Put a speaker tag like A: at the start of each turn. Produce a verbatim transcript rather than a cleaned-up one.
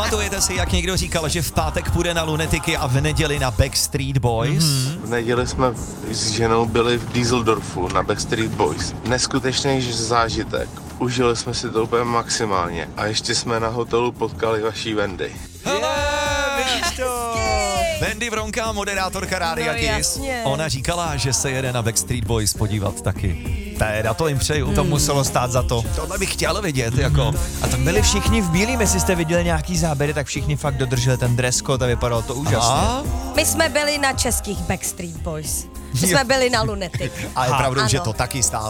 A: Pamatujete si, jak někdo říkal, že v pátek půjde na Lunetiky a v neděli na Backstreet Boys? Mm-hmm.
B: V neděli jsme s ženou byli v Düsseldorfu na Backstreet Boys. Neskutečný zážitek. Užili jsme si to úplně maximálně. A ještě jsme na hotelu potkali vaší Wendy.
A: Hele, vidíš to? Wendy Vronka, moderátorka Rádia
C: No,
A: Kiss.
C: jasně.
A: Ona říkala, že se jede na Backstreet Boys podívat taky. Teda to jim přeju.
D: To muselo stát za to.
A: Tohle bych chtěl vidět, jako.
D: A tam byli všichni v bílým, jestli jste viděli nějaký záběry, tak všichni fakt dodrželi ten dress code a vypadalo to úžasně.
A: A,
C: My jsme byli na českých Backstreet Boys. My jsme byli na Lunetic.
A: a je pravdou,
C: Ano.
A: že to taky stálo